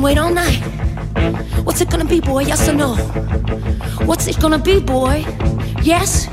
wait all night. What's it gonna be, boy? Yes or no? What's it gonna be, boy? Yes